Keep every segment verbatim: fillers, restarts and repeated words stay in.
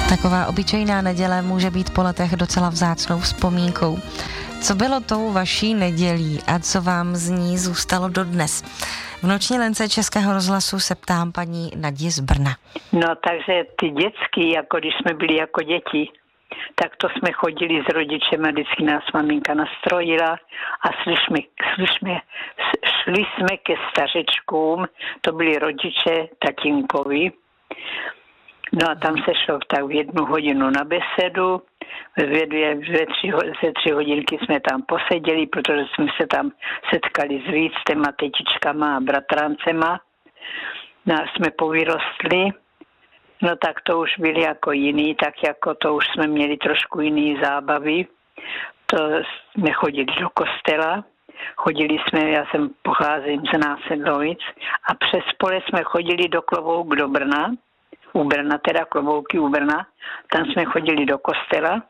Taková obyčejná neděle může být po letech docela vzácnou vzpomínkou. Co bylo tou vaší nedělí a co vám z ní zůstalo dodnes? V noční lence Českého rozhlasu se ptám paní Nadě z Brna. No takže ty dětský, jako když jsme byli jako děti, tak to jsme chodili s rodičem a vždycky nás maminka nastrojila a šli jsme, šli jsme, šli jsme ke stařečkům, to byli rodiče tatínkovi. No a tam se šlo tak v jednu hodinu na besedu, ve, dvě, ve tři, ze tři hodinky jsme tam poseděli, protože jsme se tam setkali s vícem a tetičkama a bratrancema. No a jsme povyrostli, no tak to už byli jako jiný, tak jako to už jsme měli trošku jiný zábavy. To jsme chodili do kostela, chodili jsme, já jsem pocházím z Násedlovic a přes pole jsme chodili do Klobouk do Brna, u Brna, teda Klobouky u Brna, tam jsme chodili do kostela.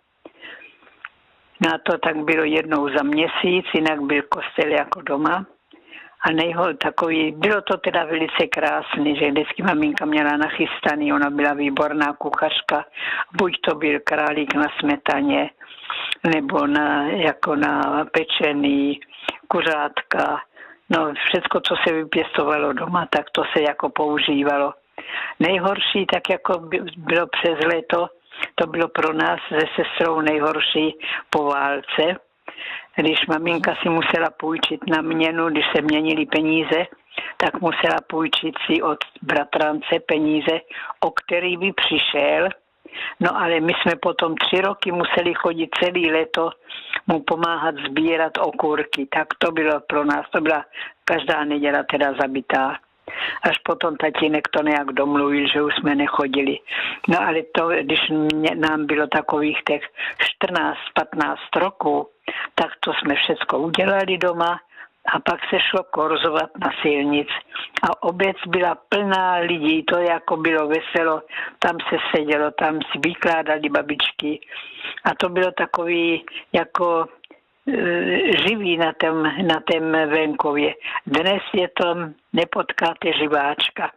No a to tak bylo jednou za měsíc, jinak byl kostel jako doma. A nejhol takový, bylo to teda velice krásný, že vždycky maminka měla nachystaný, ona byla výborná kuchařka, buď to byl králík na smetaně, nebo na, jako na pečený, kuřátka, no všecko, co se vypěstovalo doma, tak to se jako používalo. Nejhorší, tak jako bylo přes léto, to bylo pro nás se sestrou nejhorší po válce, když maminka si musela půjčit na měnu, když se měnily peníze, tak musela půjčit si od bratrance peníze, o který by přišel. No ale my jsme potom tři roky museli chodit celý léto mu pomáhat sbírat okurky. Tak to bylo pro nás, to byla každá neděle teda zabitá. Až potom tatínek to nějak domluvil, že už jsme nechodili. No ale to, když mě, nám bylo takových těch čtrnáct patnáct roků, tak to jsme všecko udělali doma a pak se šlo korzovat na silnic. A obec byla plná lidí, to jako bylo veselo, tam se sedělo, tam si vykládali babičky. A to bylo takový jako živý na tom, na tom venkově. Dnes je to, nepotkáte živáčka.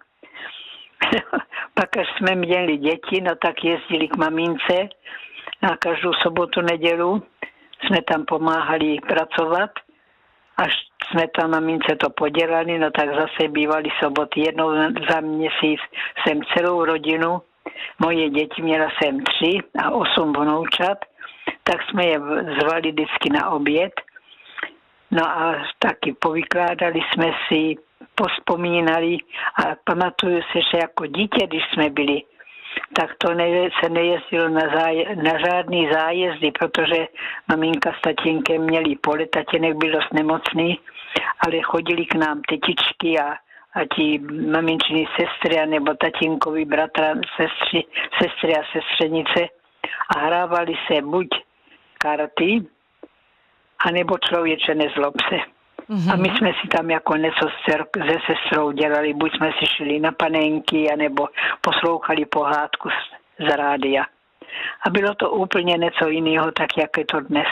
Pak, až jsme měli děti, no tak jezdili k mamince na každou sobotu, nedělu. Jsme tam pomáhali pracovat. Až jsme tam mamince to podělali, no tak zase bývali soboty. Jednou za měsíc jsem celou rodinu, moje děti měla jsem tři a osm vnoučat, tak jsme je zvali vždycky na oběd. No a taky povykládali jsme si, pospomínali a pamatuju se, že jako dítě, když jsme byli, tak to ne, se nejezdilo na, záje, na žádný zájezdy, protože maminka s tatínkem měli pole, tatínek byl dost nemocný, ale chodili k nám tetičky a, a ti maminčiny sestry, nebo tatínkovi bratra, sestry, sestry a sestřenice a hrávali se buď karty, anebo člověče nezlob se. Mm-hmm. A my jsme si tam jako něco se sestrou dělali, buď jsme si šli na panenky, anebo poslouchali pohádku z, z rádia. A bylo to úplně něco jiného, tak jak je to dnes.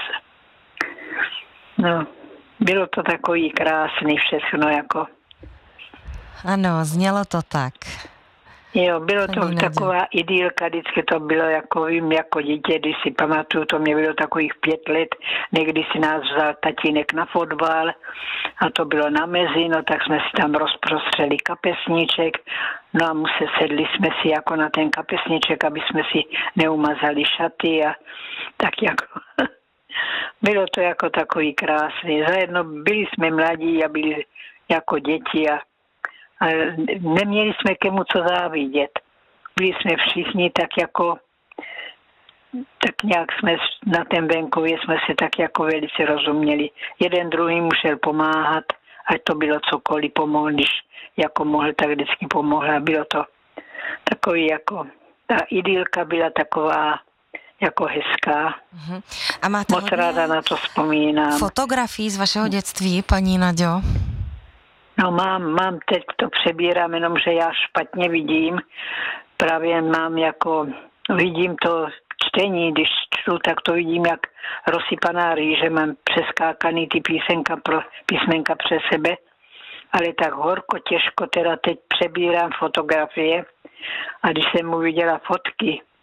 No, bylo to takový krásný všechno jako. Ano, znělo to tak. Jo, bylo to taková idylka, vždycky to bylo jako vím, jako dítě, když si pamatuju, to mě bylo takových pět let, někdy si nás vzal tatínek na fotbal a to bylo na mezi, no tak jsme si tam rozprostřeli kapesníček, no a se sedli jsme si jako na ten kapesníček, aby jsme si neumazali šaty a tak jako, bylo to jako takový krásný. Zajedno byli jsme mladí a byli jako děti a a neměli jsme kemu co závidět. Byli jsme všichni tak jako, tak nějak jsme na tom venkově jsme se tak jako velice rozuměli. Jeden druhý musel pomáhat, ať to bylo cokoliv, pomohl, když jako mohl, tak vždycky pomohl. A bylo to takový jako, ta idylka byla taková jako hezká. Uh-huh. A máte moc ráda na to vzpomínám. Fotografií z vašeho dětství, paní Naďo? No mám, mám, teď to přebírám, jenomže já špatně vidím. Právě mám jako, vidím to čtení, když čtu, tak to vidím jak rozsypaná rýže, mám přeskákaný ty písenka pro, písmenka přes sebe, ale tak horko, těžko teda teď přebírám fotografie a když jsem mu viděla fotky,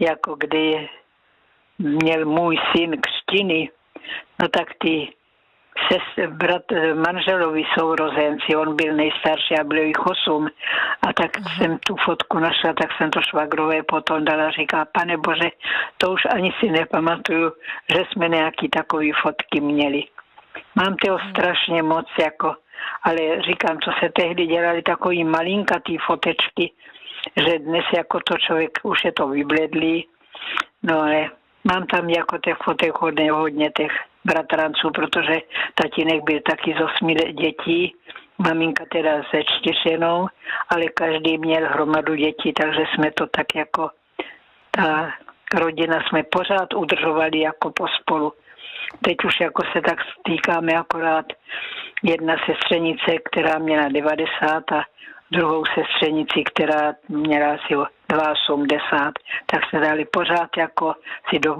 jako kdy měl můj syn křtiny, no tak ty sest, brat, manželovi sourozenci, on byl nejstarší a bylo jich osm. A tak uh-huh. jsem tu fotku našla, tak jsem to švagrové potom dala, říká, pane Bože, to už ani si nepamatuju, že jsme nějaký takový fotky měli. Mám toho strašně moc, jako, ale říkám, co se tehdy dělali takový malinkatý fotečky, že dnes jako to člověk už je to vybledlý, no ale mám tam jako těch fotek hodně, hodně těch bratranců, protože tatínek byl taky z osmi dětí, maminka teda ze čtyřenou, ale každý měl hromadu dětí, takže jsme to tak jako, ta rodina jsme pořád udržovali jako pospolu. Teď už jako se tak stýkáme akorát jedna sestřenice, která měla devadesát a druhou sestřenici, která měla asi osmdesát dva, tak se dali pořád jako si do,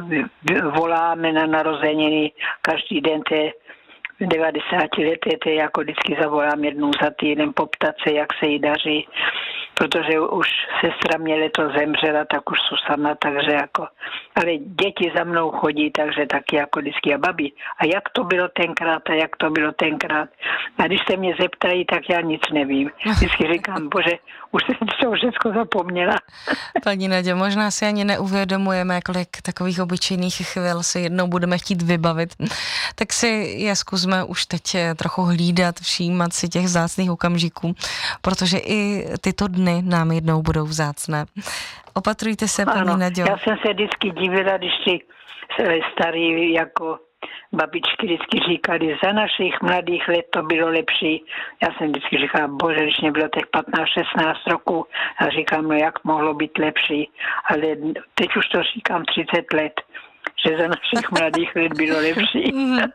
voláme na narozeniny každý den té devadesátileté, té jako vždycky zavolám jednou za týden poptat se, jak se jí daří, protože už sestra mě letos zemřela, tak už jsou sama, takže jako, ale děti za mnou chodí, takže taky jako vždycky a babi. A jak to bylo tenkrát a jak to bylo tenkrát. A když se mě zeptají, tak já nic nevím. Vždycky říkám, bože, už jsem to všechno zapomněla. Paní Naďo, možná si ani neuvědomujeme, kolik takových obyčejných chvil se jednou budeme chtít vybavit. Tak si je zkusme už teď trochu hlídat, všímat si těch vzácných okamžiků, protože i tyto dny nám jednou budou vzácné. Opatrujte se, paní ano, Naďo. Já jsem se vždycky divila, když ty starý jako babičky vždycky říkali, za našich mladých let to bylo lepší. Já jsem vždycky říkala, bože, když mě bylo těch patnáct šestnáct roků, a říkám, no jak mohlo být lepší. Ale teď už to říkám třicet let, že za našich mladých let bylo lepší.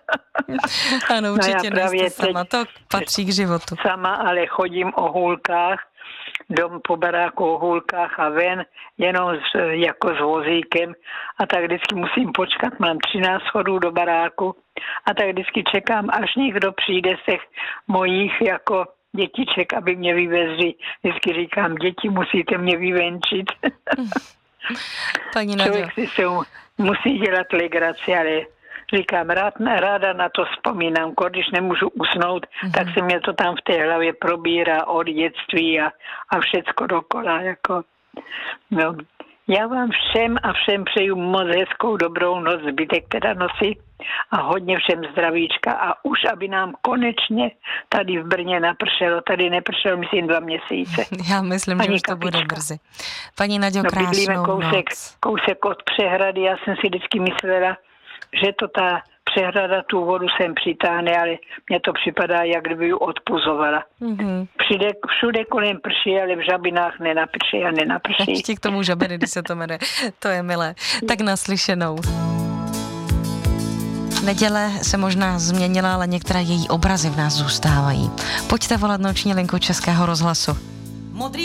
Ano, určitě no nejste sama, to patří k životu. Sama, ale chodím o hůlkách, dom po baráku o hůlkách a ven, jenom s, jako s vozíkem a tak vždycky musím počkat, mám třináct schodů do baráku a tak vždycky čekám, až někdo přijde z těch mojich jako dětiček, aby mě vyvezli. Vždycky říkám, děti, musíte mě vyvenčit. Paní Naďo. Člověk si se musí dělat legraci, ale říkám, rád, ráda na to vzpomínám, když nemůžu usnout, mm-hmm. tak se mě to tam v té hlavě probírá od dětství a, a všecko dokola. Jako. No. Já vám všem a všem přeju moc hezkou dobrou noc, zbytek teda noci a hodně všem zdravíčka a už, aby nám konečně tady v Brně napršelo. Tady nepršelo, myslím, dva měsíce. Já myslím, Ani že už to kapička. Bude brzy. Paní Naďo, no, krásnou kousek, noc. kousek od přehrady, já jsem si vždycky myslela, že to ta přehrada tu vodu sem přitáhne, ale mně to připadá, jak kdyby ji odpuzovala. Mm-hmm. Všude, všude kolem prší, ale v Žabinách nenaprší a nenaprší. Ještě k tomu Žabiny, když se to jmenuje. To je milé. Tak naslyšenou. Neděle se možná změnila, ale některé její obrazy v nás zůstávají. Pojďte volat noční linku Českého rozhlasu. Modrý